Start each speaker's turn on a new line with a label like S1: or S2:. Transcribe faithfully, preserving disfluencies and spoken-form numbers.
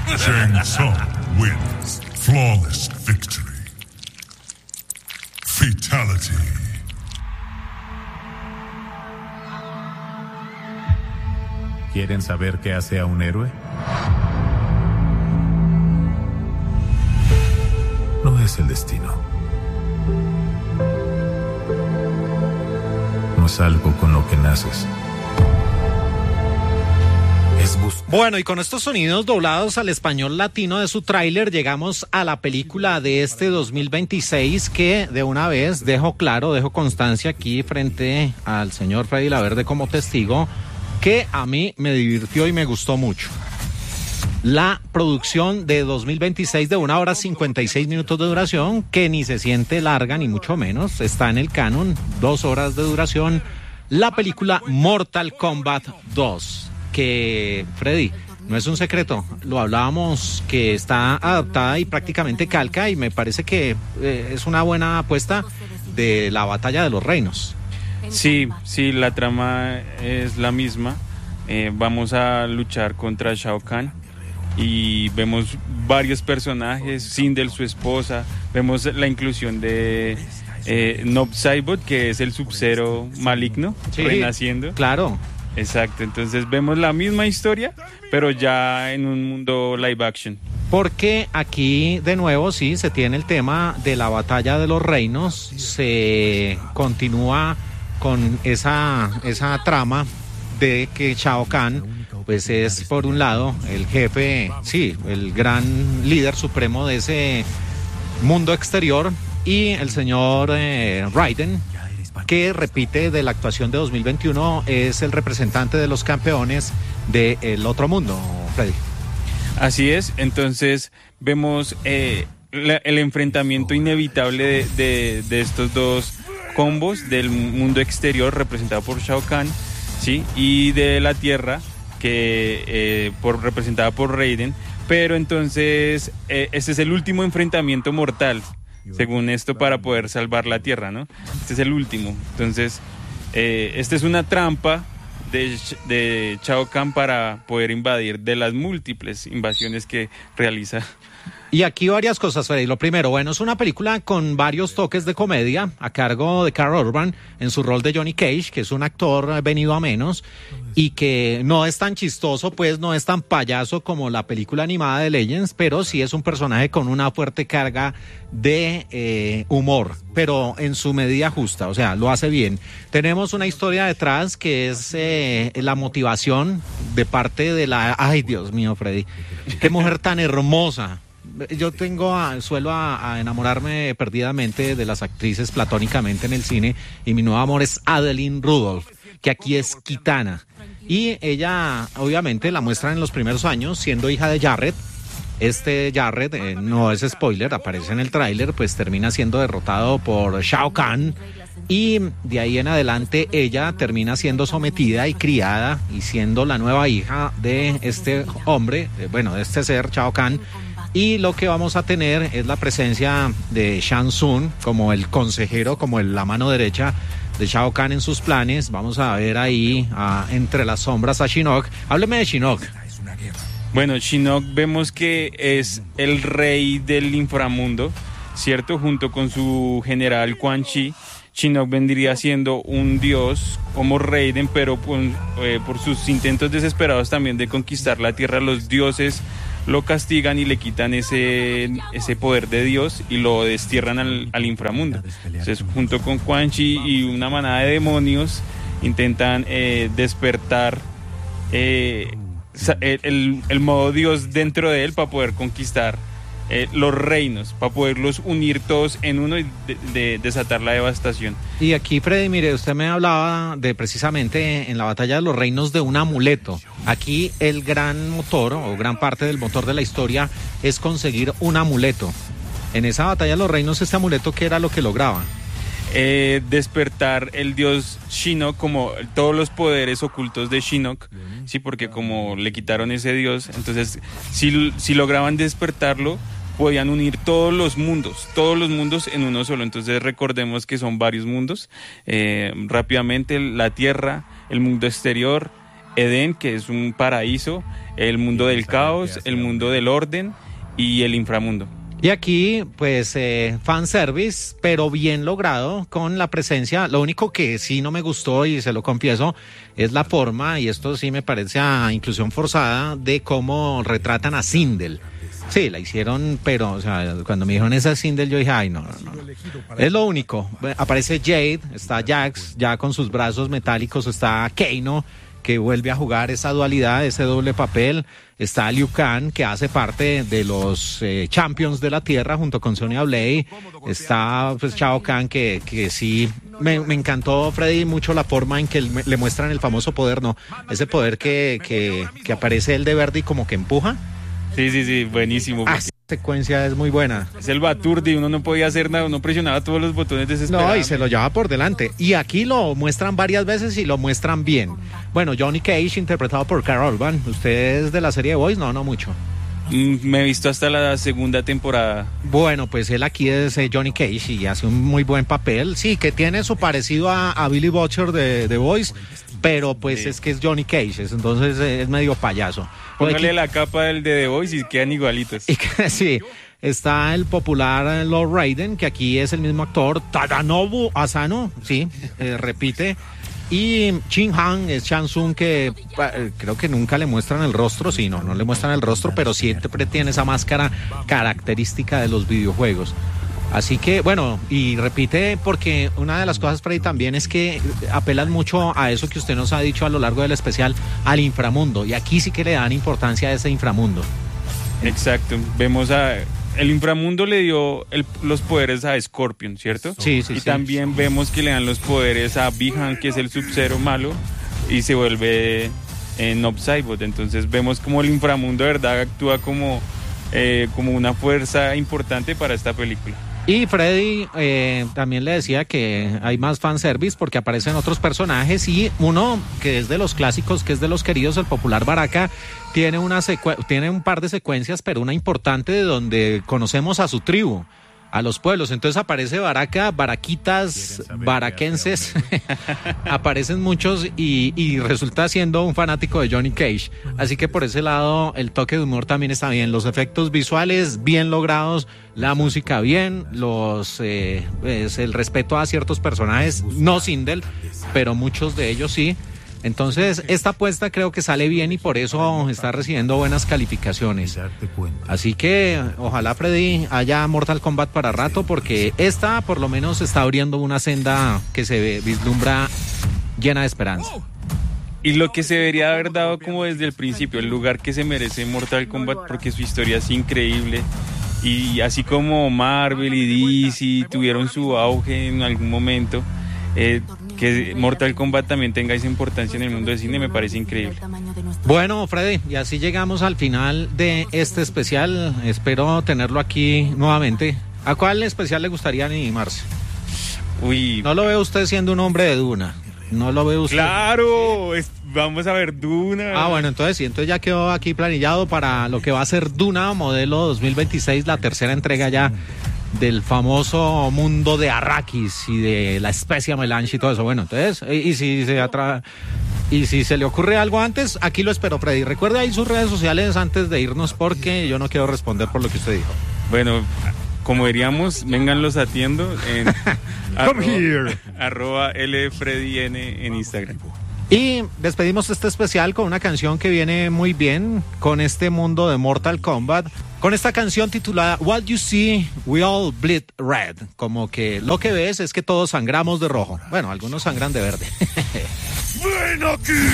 S1: Shang Tsung wins. Flawless victory. Fatality.
S2: ¿Quieren saber qué hace a un héroe? No es el destino. No es algo con lo que naces.
S3: Bueno, y con estos sonidos doblados al español latino de su tráiler, llegamos a la película de este dos mil veintiséis que de una vez dejo claro, dejo constancia aquí frente al señor Freddy Laverde como testigo, que a mí me divirtió y me gustó mucho. La producción de dos mil veintiséis de una hora cincuenta y seis minutos de duración, que ni se siente larga ni mucho menos, está en el canon, dos horas de duración, la película Mortal Kombat dos. Que, Freddy, no es un secreto, lo hablábamos, que está adaptada y prácticamente calca, y me parece que eh, es una buena apuesta de la batalla de los reinos.
S4: Sí, sí, la trama es la misma. Eh, vamos a luchar contra Shao Kahn y vemos varios personajes, Sindel, su esposa, vemos la inclusión de eh, Noob Saibot, que es el Sub-Zero maligno, sí, renaciendo.
S3: Claro.
S4: Exacto, entonces vemos la misma historia, pero ya en un mundo live action.
S3: Porque aquí, de nuevo, sí, se tiene el tema de la batalla de los reinos, se continúa con esa, esa trama de que Shao Kahn, pues es por un lado el jefe, sí, el gran líder supremo de ese mundo exterior, y el señor eh, Raiden, que repite de la actuación de dos mil veintiuno, es el representante de los campeones del otro mundo, Freddy.
S4: Así es, entonces vemos eh, la, el enfrentamiento inevitable de, de, de estos dos combos, del mundo exterior representado por Shao Kahn, ¿sí? Y de la tierra, que eh, por, representada por Raiden, pero entonces eh, este es el último enfrentamiento mortal, según esto, para poder salvar la tierra, ¿no? Este es el último. Entonces, eh, esta es una trampa de, de Shao Kahn para poder invadir, de las múltiples invasiones que realiza.
S3: Y aquí varias cosas, Freddy. Lo primero, bueno, es una película con varios toques de comedia a cargo de Karl Urban en su rol de Johnny Cage, que es un actor venido a menos y que no es tan chistoso, pues no es tan payaso como la película animada de Legends, pero sí es un personaje con una fuerte carga de eh, humor, pero en su medida justa, o sea, lo hace bien. Tenemos una historia detrás que es eh, la motivación de parte de la... Ay, Dios mío, Freddy, qué mujer tan hermosa. Yo tengo a, suelo a, a enamorarme perdidamente de las actrices platónicamente en el cine, y mi nuevo amor es Adeline Rudolph, que aquí es Kitana, y ella obviamente la muestran en los primeros años siendo hija de Jarrett. Este Jarrett, eh, no es spoiler, aparece en el tráiler, pues termina siendo derrotado por Shao Kahn, y de ahí en adelante ella termina siendo sometida y criada y siendo la nueva hija de este hombre, eh, bueno, de este ser, Shao Kahn. Y lo que vamos a tener es la presencia de Shang Tsung como el consejero, como el, la mano derecha de Shao Kahn en sus planes. Vamos a ver ahí a, entre las sombras a Shinnok. Hábleme de Shinnok.
S4: Bueno, Shinnok vemos que es el rey del inframundo, ¿cierto? Junto con su general Quan Chi. Shinnok vendría siendo un dios como Raiden, pero por, eh, por sus intentos desesperados también de conquistar la tierra, los dioses lo castigan y le quitan ese, ese poder de Dios y lo destierran al, al inframundo. Entonces, junto con Quan Chi y una manada de demonios, intentan eh, despertar eh, el, el modo Dios dentro de él para poder conquistar eh, los reinos, para poderlos unir todos en uno y de, de, desatar la devastación.
S3: Y aquí, Freddy, mire, usted me hablaba de precisamente en la batalla de los reinos de un amuleto. Aquí el gran motor o gran parte del motor de la historia es conseguir un amuleto. En esa batalla de los reinos, este amuleto, ¿qué era lo que lograba?
S4: Eh, despertar el dios Shinnok, como todos los poderes ocultos de Shinnok, sí, porque como le quitaron ese dios, entonces si, si lograban despertarlo, podían unir todos los mundos, todos los mundos en uno solo. Entonces recordemos que son varios mundos, eh, rápidamente la tierra, el mundo exterior, Edén, que es un paraíso, el mundo del caos, el mundo del orden y el inframundo.
S3: Y aquí, pues, eh, fanservice, pero bien logrado con la presencia. Lo único que sí no me gustó, y se lo confieso, es la forma, y esto sí me parece a inclusión forzada, de cómo retratan a Sindel. Sí, la hicieron, pero, o sea, cuando me dijeron esa Sindel, yo dije, ay, no, no, no. Es lo único. Aparece Jade, está Jax, ya con sus brazos metálicos, está Kano, que vuelve a jugar esa dualidad, ese doble papel. Está Liu Kang, que hace parte de los eh, Champions de la Tierra junto con Sonya Blade. Está pues Shao Kahn, que, que sí, me, me encantó, Freddy, mucho la forma en que le muestran el famoso poder, ¿no? Ese poder que, que, que aparece el de verde y como que empuja.
S4: Sí, sí, sí, buenísimo.
S3: Ah, esa secuencia es muy buena.
S4: Es el Baturdi, uno no podía hacer nada, uno presionaba todos los botones desesperados.
S3: No, y se lo lleva por delante. Y aquí lo muestran varias veces y lo muestran bien. Bueno, Johnny Cage, interpretado por Karl Urban. ¿Usted es de la serie The Boys? No, no mucho.
S4: Mm, me he visto hasta la segunda temporada.
S3: Bueno, pues él aquí es eh, Johnny Cage y hace un muy buen papel. Sí, que tiene su parecido a, a Billy Butcher de The Boys, pero pues sí, es que es Johnny Cage, es, entonces eh, es medio payaso.
S4: Póngale
S3: aquí,
S4: la capa del de The Boys y quedan igualitos.
S3: Y que, sí, está el popular Lord Raiden, que aquí es el mismo actor, Tadanobu Asano, sí, eh, repite. Y Shin Han es Shang Tsung, que eh, creo que nunca le muestran el rostro, sí, no, no le muestran el rostro, pero siempre tiene esa máscara característica de los videojuegos. Así que, bueno, y repite porque una de las cosas, Freddy, también es que apelan mucho a eso que usted nos ha dicho a lo largo del especial, al inframundo, y aquí sí que le dan importancia a ese inframundo.
S4: Exacto, vemos a... El inframundo le dio el, los poderes a Scorpion, ¿cierto?
S3: Sí, sí,
S4: y
S3: sí.
S4: también vemos que le dan los poderes a Bi-Han, que es el Sub-Zero malo, y se vuelve en Nob Saibot. Entonces vemos como el inframundo de verdad actúa como, eh, como una fuerza importante para esta película.
S3: Y Freddy eh, también le decía que hay más fanservice porque aparecen otros personajes y uno que es de los clásicos, que es de los queridos, el popular Baraka, tiene, una secue- tiene un par de secuencias, pero una importante de donde conocemos a su tribu, a los pueblos. Entonces aparece Baraka, baraquitas, baraquenses, aparecen muchos y, y resulta siendo un fanático de Johnny Cage. Así que por ese lado el toque de humor también está bien. Los efectos visuales bien logrados, la música bien, los eh, es el respeto a ciertos personajes, no Sindel, pero muchos de ellos sí. Entonces, esta apuesta creo que sale bien y por eso está recibiendo buenas calificaciones. Así que, ojalá, Freddy, haya Mortal Kombat para rato, porque esta, por lo menos, está abriendo una senda que se vislumbra llena de esperanza.
S4: Y lo que se debería haber dado como desde el principio, el lugar que se merece Mortal Kombat, porque su historia es increíble. Y así como Marvel y D C tuvieron su auge en algún momento, eh, que Mortal Kombat también tenga esa importancia en el mundo del cine me parece increíble.
S3: Bueno, Freddy, y así llegamos al final de este especial. Espero tenerlo aquí nuevamente. ¿A cuál especial le gustaría animarse?
S4: Uy,
S3: No lo ve usted siendo un hombre de Duna. No lo ve usted.
S4: claro, es, vamos a ver Duna.
S3: Ah, bueno, entonces sí, entonces ya quedó aquí planillado para lo que va a ser Duna modelo dos mil veintiséis, la tercera entrega ya del famoso mundo de Arrakis y de la especie Melange y todo eso. Bueno, entonces, y, y si se atra... y si se le ocurre algo antes, aquí lo espero, Freddy. Recuerde ahí sus redes sociales antes de irnos porque yo no quiero responder por lo que usted dijo.
S4: Bueno, como diríamos, vengan los atiendo en
S1: Come here.
S4: arroba lfreddyn en Instagram.
S3: Y despedimos este especial con una canción que viene muy bien con este mundo de Mortal Kombat, con esta canción titulada What You See, We All Bleed Red, como que lo que ves es que todos sangramos de rojo. Bueno, algunos sangran de verde.
S1: Ven aquí.